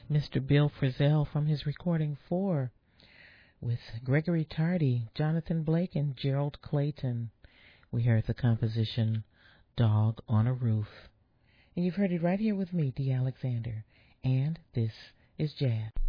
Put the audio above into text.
Mr. Bill Frisell from his recording 4 with Gregory Tardy, Jonathan Blake, and Gerald Clayton. We heard the composition Dog on a Roof. And you've heard it right here with me, Dee Alexander. And this is Jazz.